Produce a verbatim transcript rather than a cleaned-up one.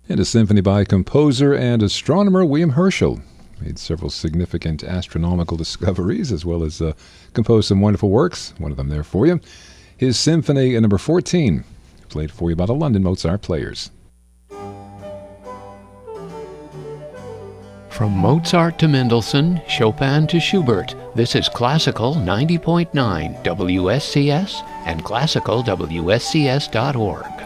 And a symphony by composer and astronomer William Herschel. Made several significant astronomical discoveries, as well as uh, composed some wonderful works. One of them there for you. His Symphony number fourteen, played for you by the London Mozart Players. From Mozart to Mendelssohn, Chopin to Schubert, this is Classical ninety point nine W S C S and classical W S C S dot org.